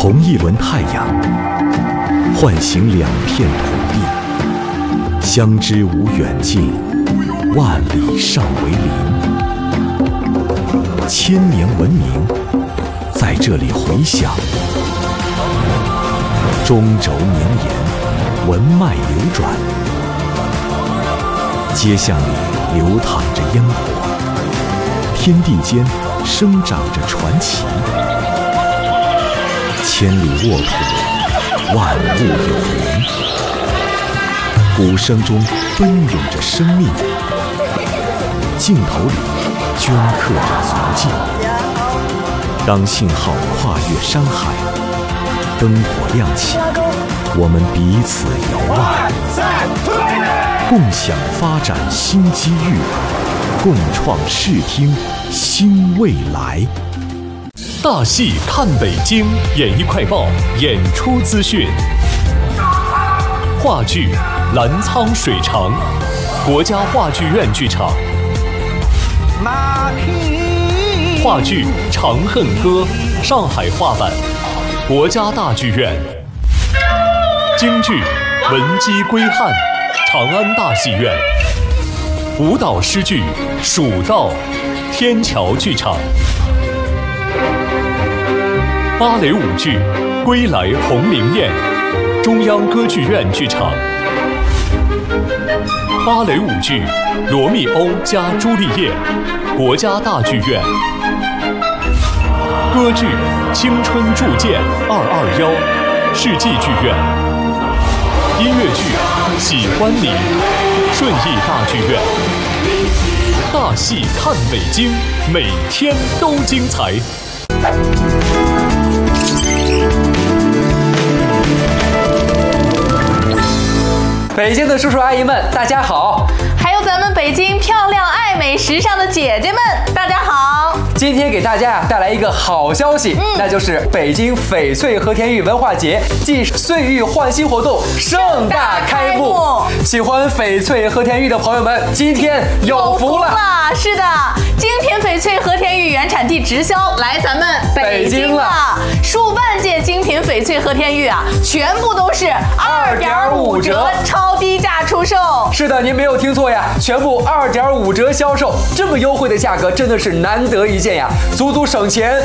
同一轮太阳，唤醒两片土地，相知无远近，万里尚为邻。千年文明在这里回响，中轴绵延，文脉流转，街巷里流淌着烟火，天地间生长着传奇。千里沃土，万物有灵。鼓声中奔涌着生命，镜头里镌刻着足迹。当信号跨越山海，灯火亮起，我们彼此遥望，共享发展新机遇，共创视听新未来。 大戏看北京，演艺快报演出资讯。话剧《澜沧水长》，国家话剧院剧场。话剧《长恨歌》，上海话版，国家大剧院。京剧《闻鸡归汉》，长安大戏院。舞蹈诗剧《蜀道》，天桥剧场。芭蕾舞剧《归来红菱宴》，中央歌剧院剧场。芭蕾舞剧《罗密欧加朱丽叶》，国家大剧院。歌剧《青春铸剑221》，世纪剧院。音乐剧《喜欢你》，顺义大剧院。大戏看北京，每天都精彩。 北京的叔叔阿姨们，大家好！ 还有咱们北京漂亮、爱美、时尚的姐姐们，大家好！ 今天给大家带来一个好消息，那就是北京翡翠和田玉文化节暨岁玉焕新活动盛大开幕。喜欢翡翠和田玉的朋友们，今天有福了！ 是的，精品翡翠和田玉原产地直销来咱们北京了，数万件精品翡翠和田玉啊，全部都是2.5折超低价出售。 是的，您没有听错呀，全部2.5折销售，这么优惠的价格真的是难得一见呀，足足省钱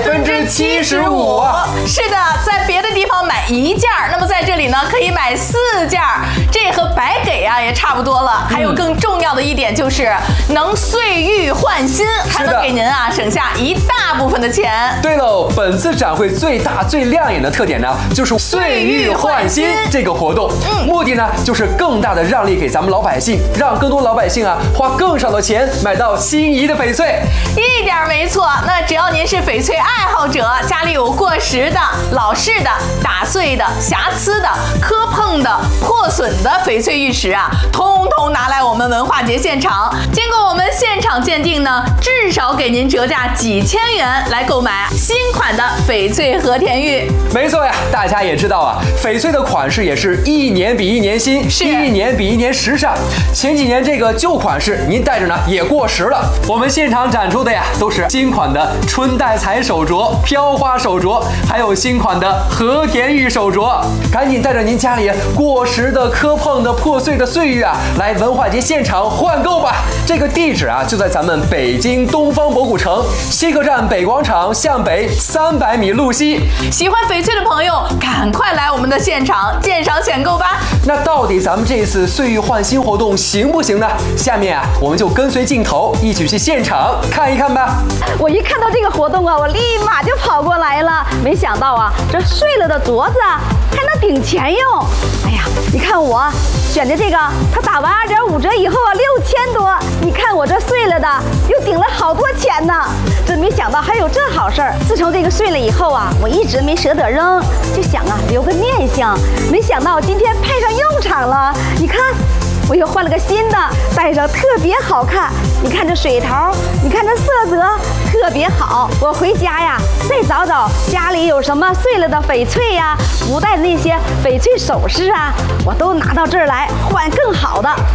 75%啊！ 是的，在别的地方买1件，那么在这里呢可以买4件，这和白给啊也差不多了。还有更重要的一点就是能岁玉焕新，还能给您啊省下一大部分的钱。 对喽，本次展会最大最亮眼的特点呢，就是岁玉焕新这个活动，目的呢就是更大的让利给咱们老百姓，让更多老百姓啊花更少的钱买到心仪的翡翠。 一点没错，那只要您是翡翠爱好者，家里有过时的、老式的、打碎的、瑕疵的、磕碰的、破损的翡翠玉石啊，通通拿来我们文化节现场，经过我们现场鉴定呢，至少给您折价几千元来购买新款的翡翠和田玉。 没错呀，大家也知道啊，翡翠的款式也是一年比一年新，一年比一年时尚。前几年这个旧款式您戴着呢也过时了，我们现场展出的呀都是新款的春带彩手镯、飘花手镯，还有新款的和田玉手镯。赶紧带着您家里过时的、磕碰的、破碎的岁玉啊，来文化节现场换购吧。这个地址啊就在咱们北京东方博古城西客站北广场向北300米路西。 喜欢翡翠的朋友，赶快来我们的现场鉴赏选购吧。 那到底咱们这次岁玉焕新活动行不行呢？下面啊，我们就跟随镜头一起去现场看一看吧。 我一看到这个活动啊，我立马就跑过来了。没想到啊，这碎了的镯子啊，还能顶钱用。哎呀，你看我选的这个，它打完2.5折以后啊，6000多。你看我这碎了的，又顶了好多钱呢。真没想到还有这好事儿。自从这个碎了以后啊，我一直没舍得扔，就想啊留个念想。没想到今天派上用场了。你看，我又换了个新的，戴上特别好看。你看这水头，你看这色泽特别好。我回家呀，再找找家里有什么碎了的翡翠呀，不戴的那些翡翠首饰啊，我都拿到这儿来换更好的。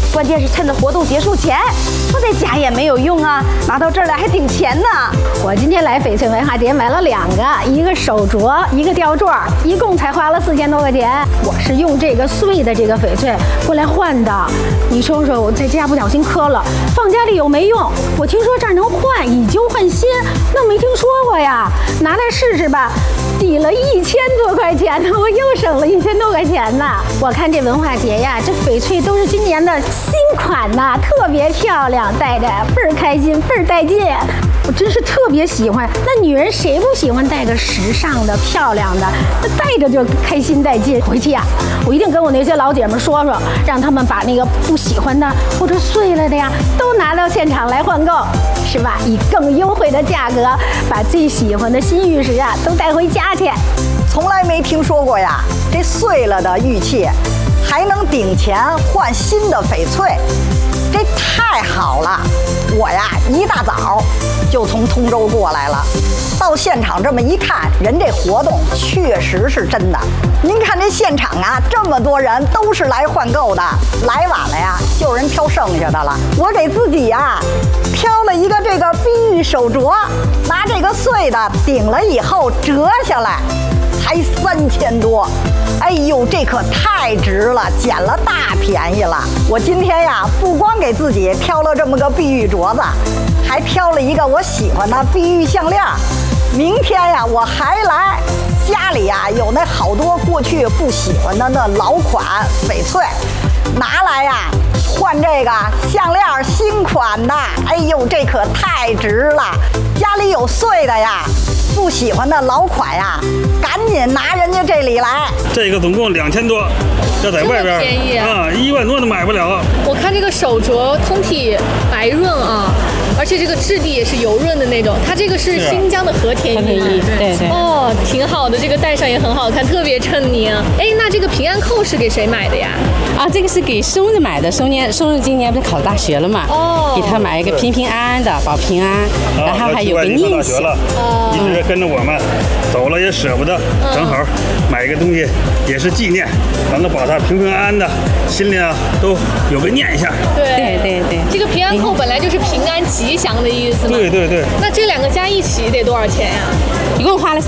关键是趁着活动结束前，放在家也没有用啊，拿到这儿来还顶钱呢。 我今天来翡翠文化节买了2个，一个手镯，一个吊坠，一共才花了4000多块钱。我是用这个碎的这个翡翠过来换的。你说说，我在家不小心磕了，放家里有没用？我听说这儿能换，以旧换新，那没听说过呀。拿来试试吧，抵了1000多块钱呢，我又省了1000多块钱呢。我看这文化节呀，这翡翠都是今年的新款呐，特别漂亮，戴着倍儿开心，倍儿带劲。我真是特别喜欢。那女人谁不喜欢戴个时尚的、漂亮的？那戴着就开心带劲。回去呀，我一定跟我那些老姐们说说，让他们把那个不喜欢的或者碎了的呀，都拿到现场来换购，是吧？以更优惠的价格，把最喜欢的新玉石啊都带回家去。 从来没听说过呀，这碎了的玉器还能顶钱换新的翡翠，这太好了！我呀一大早就从通州过来了，到现场这么一看，人这活动确实是真的。您看这现场啊，这么多人都是来换购的，来晚了呀，就有人挑剩下的了。我给自己呀挑了一个这个碧玉手镯，拿这个碎的顶了以后折下来，才3000多。哎呦，这可太值了，捡了大便宜了！我今天呀，不光给自己挑了这么个碧玉镯子，还挑了一个我喜欢的碧玉项链。明天呀，我还来，家里呀有那好多过去不喜欢的那老款翡翠，拿来呀换这个项链新款的。哎呦，这可太值了！家里有碎的呀，不喜欢的老款呀，赶紧拿人家这里来。 这个总共2000多，这在外边便宜啊，1万多都买不了。 我看这个手镯通体白润啊，而且这个质地也是油润的那种。它这个是新疆的和田玉， 对。 哦，挺好的，这个戴上也很好看，特别衬您。哎，那这个平安扣是给谁买的呀？ 啊，这个是给孙子买的，孙子今年不是考大学了嘛？ 哦， 给他买一个平平安安的，保平安，然后还有个念想。 一直跟着我们走了也舍不得，正好买一个东西也是纪念，完了保他平平安安的，心里啊都有个念想。 对，这个平安扣本来就是平安吉祥的意思嘛。 对。 那这2个加一起得多少钱呀？ 一共花了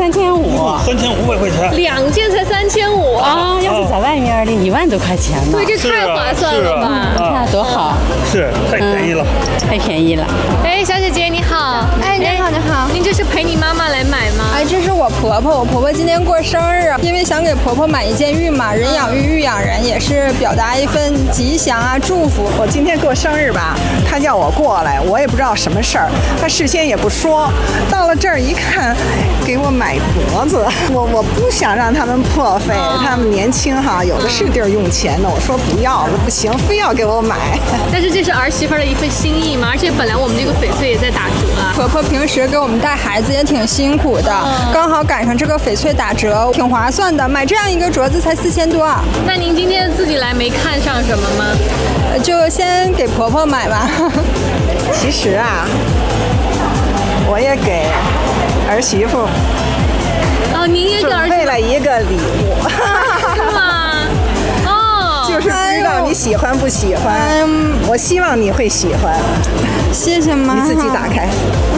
3500 块钱 ，2件才3500 啊！要是在外面的1万多块钱呢。 对，这太划算了吧？ 你看多好， 是太便宜了， 太便宜了。 哎，小姐姐你好， 哎，你好， 您这是陪你妈妈来买吗？ 哎，这是我婆婆，我婆婆今年过生日，因为想给婆婆买一件玉嘛，人养玉，玉养人，也是表达一份吉祥啊祝福。 我今天过生日吧，她叫我过来，我也不知道什么事儿，她事先也不说，到了这儿一看，给我买镯子，我不想让他们破费，他们年轻哈，有的是地儿用钱的，我说不要了，不行，非要给我买。 但是这是儿媳妇的一份心意嘛，而且本来我们这个翡翠也在打折啊。 婆婆平时给我们带孩子也挺辛苦的，刚好赶上这个翡翠打折，挺划算的，买这样一个镯子才4000多。 那您今天自己来没看上什么吗？ 就先给婆婆买吧。 其实啊，我也给儿媳妇您也准备了一个礼物。 是吗？哦， 就是不知道你喜欢不喜欢，我希望你会喜欢。 谢谢妈。 你自己打开，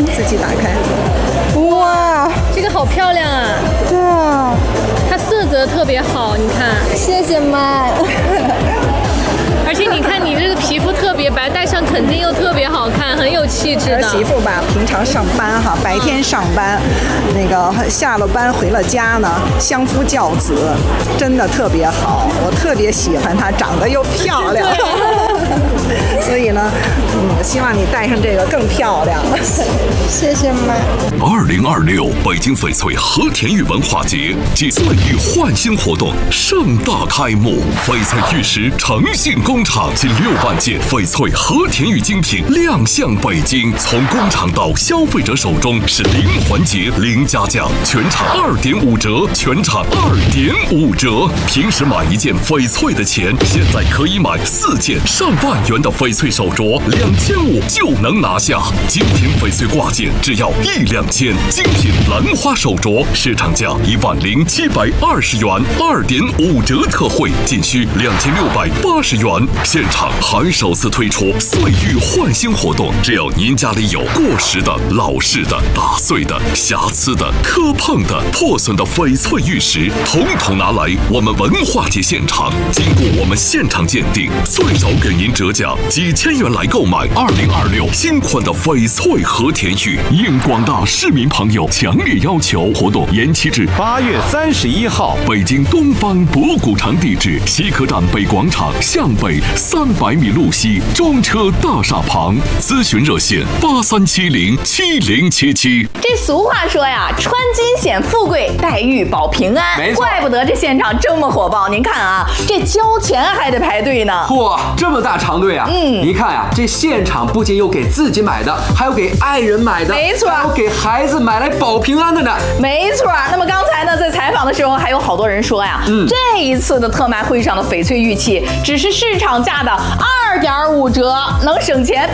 哇， 这个好漂亮啊！ 对啊， 它色泽特别好，你看。 谢谢妈。 而且你看你这个皮肤特别白，戴上肯定又特别好看，很有气质的。 儿媳妇吧，平常上班哈，白天上班，那个下了班回了家呢，相夫教子，真的特别好，我特别喜欢她，长得又漂亮。所以呢，希望你戴上这个更漂亮。 谢谢妈。 2026北京翡翠和田玉文化节暨岁玉焕新活动盛大开幕，翡翠玉石诚信工厂近6万件翡翠和田玉精品亮相北京，从工厂到消费者手中是零环节零加价，全场2.5折，全场2.5折。平时买一件翡翠的钱，现在可以买4件上万元的翡翠手镯，2500就能拿下。精品翡翠挂件只要1两千，精品兰花手镯市场价10720元，2.5折特惠，仅需2680元。现场还首次推出岁玉换新活动，只要您家里有过时的、老式的、打碎的、瑕疵的、磕碰的、破损的翡翠玉石，统统拿来我们文化节现场，经过我们现场鉴定，最少给您折价几千元来购买2026新款的翡翠和田玉。应广大市民朋友强烈要求，活动延期至 8月31号。 北京东方博古城地址：西客站北广场向北300米路西，装车大厦旁。咨询热线83707077。 这俗话说呀，穿金显富贵，戴玉保平安。 没错， 怪不得这现场这么火爆。您看啊，这交钱还得排队呢。 嚯，这么大长队啊！你看呀，这现场不仅有给自己买的，还有给爱人买的， 没错， 还有给孩子买来保平安的呢。 没错。那么刚才呢，在采访的时候，还有好多人说呀，这一次的特卖会上的翡翠玉器只是市场价的2.5折，能省钱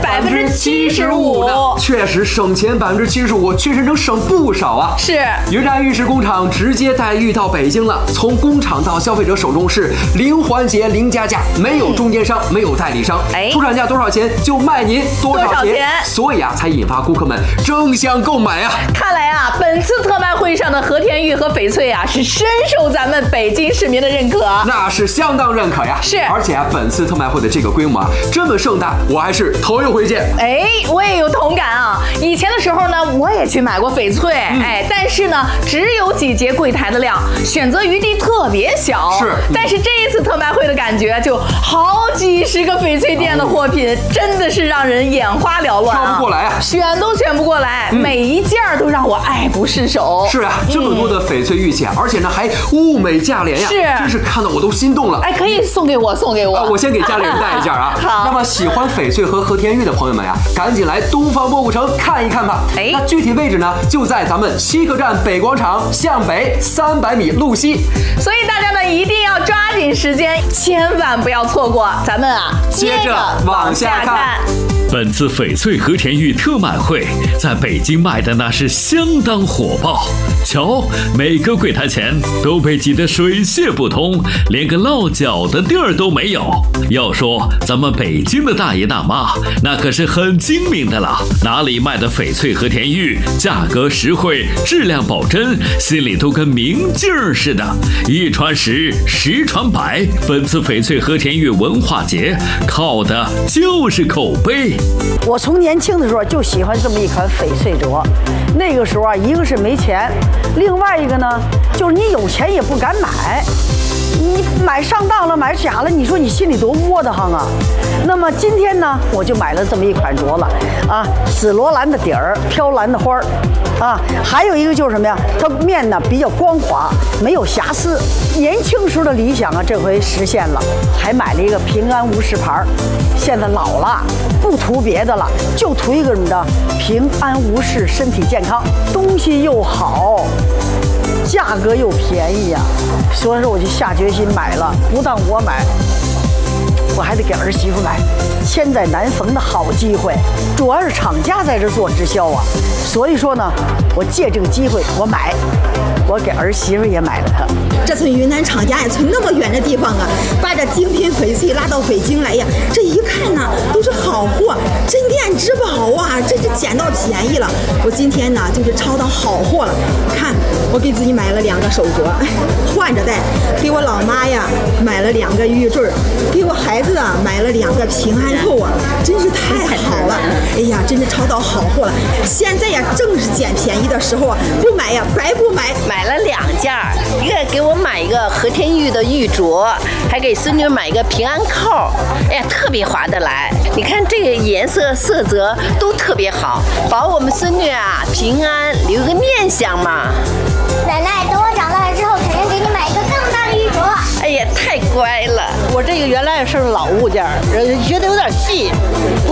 75%呢。 确实省钱75%，确实能省不少啊。 是， 云山玉石工厂直接带玉到北京了，从工厂到消费者手中是零环节零加价，没有中间商，没有代理商，出厂价多少钱就卖您多少钱，所以啊，才引发顾客们争相购买啊。 看来啊，本次特卖会上的和田玉和翡翠啊，是深受咱们北京市民的认可， 那是相当认可呀。 是， 而且啊，本次特卖会的这个规模啊，这么盛大，我还是头一回见。 我也有同感啊。以前的时候呢，我也去买过翡翠，但是呢，只有几节柜台的量，选择余地特别小。 是， 但是这一次特卖会的感觉，就好几十个翡翠店的货品，真的是让人眼花缭乱啊， 挑不过来啊， 选都选不过来，每一件都让我爱不释手。 是啊，这么多的翡翠玉器啊，而且呢还物美价廉呀，真是看到我都心动了。 可以送给我， 我先给家里人带一件啊。 好， 那么喜欢翡翠和和田玉的朋友们呀，赶紧来东方博古城看一看吧。那具体位置呢，就在咱们西客站北广场向北300米路西。 所以大家呢一定要抓紧时间，千万不要错过。咱们啊， 接着往下看。 本次翡翠和田玉特卖会在北京卖的那是相当火爆，瞧，每个柜台前都被挤得水泄不通，连个落脚的地儿都没有。要说咱们北京的大爷大妈，那可是很精明的了，哪里卖的翡翠和田玉，价格实惠，质量保真，心里都跟明镜似的，一传十，十传百。本次翡翠和田玉文化节靠的就是口碑。 我从年轻的时候就喜欢这么一款翡翠镯，那个时候啊，一个是没钱，另外一个呢，就是你有钱也不敢买，你买上当了，买假了，你说你心里多窝得慌啊。那么今天呢，我就买了这么一款镯了啊，紫罗兰的底儿，飘蓝的花儿啊，还有一个就是什么呀？它面呢比较光滑，没有瑕疵。年轻时候的理想啊，这回实现了，还买了一个平安无事牌。现在老了，不图别的了，就图一个什么的平安无事，身体健康，东西又好，价格又便宜呀，所以说我就下决心买了。不但我买，我还得给儿媳妇买，千载难逢的好机会，主要是厂家在这做直销啊，所以说呢，我借这个机会我买，我给儿媳妇也买了它。 这从云南厂家也从那么远的地方啊，把这精品翡翠拉到北京来呀，这一看呢都是好货，镇店之宝啊，这是捡到便宜了。我今天呢就是抄到好货了，看我给自己买了2个手镯，换着戴，给我老妈呀买了2个玉坠，给我孩子啊买了2个平安扣啊，真是太好了！哎呀，真是抄到好货了。现在呀正是捡便宜的时候啊，不买呀白不买。 买了2件，一个给我买一个和田玉的玉镯，还给孙女买一个平安扣。哎呀，特别划得来。你看这个颜色色泽都特别好，保我们孙女啊平安，留个念想嘛。 奶奶，等我长大了之后，肯定给你买一个更大的玉镯。 哎呀，太乖了！ 我这个原来是老物件，觉得有点细，不太好。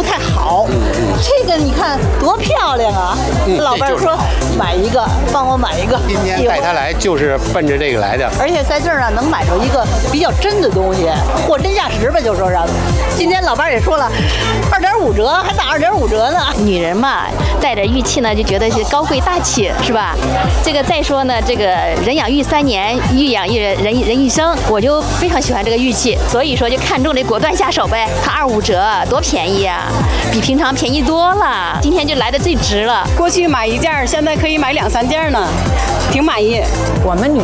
好。这个你看多漂亮啊！老伴儿说买一个，帮我买一个。 今天带他来就是奔着这个来的。 而且在这儿呢，能买着一个比较真的东西，货真价实吧，就说是。今天老伴儿也说了，2.5折，还打2.5折呢。 女人嘛，带着玉器呢，就觉得是高贵大气，是吧？这个再说呢，这个人养玉3年，玉养人一生，我就非常喜欢这个玉器，所以说就看中这果断下手呗。它25折，多便宜啊，比平常便宜多了。今天就来的最值了。 过去买1件，现在可以买2、3件呢，挺满意。 我们女